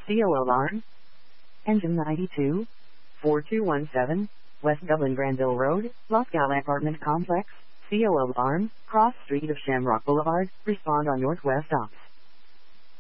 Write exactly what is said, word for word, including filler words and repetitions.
C O alarm. Engine ninety-two. four two one seven. West Dublin Granville Road, Loscal Apartment Complex. C O alarm. Cross Street of Shamrock Boulevard. Respond on Northwest Ops.